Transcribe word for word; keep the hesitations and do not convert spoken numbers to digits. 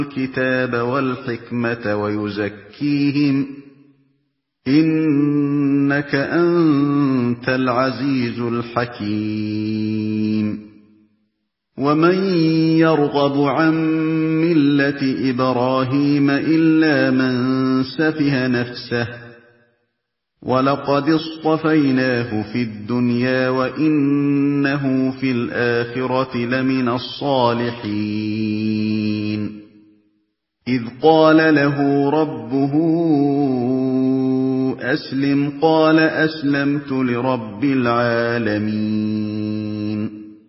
الكتاب والحكمة ويزكيهم إنك أنت العزيز الحكيم ومن يرغب عن ملة إبراهيم إلا من سفه نفسه ولقد اصطفيناه في الدنيا وإنه في الآخرة لمن الصالحين إذ قال له ربه أسلم قال أسلمت لرب العالمين